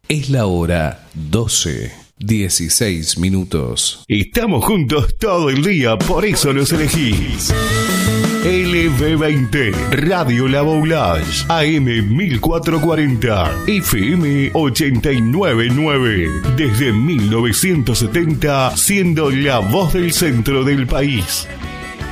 Es la hora 12:16. Estamos juntos todo el día, por eso los elegís. LB20, Radio La Boulage, AM 1440, FM 899. Desde 1970, siendo la voz del centro del país.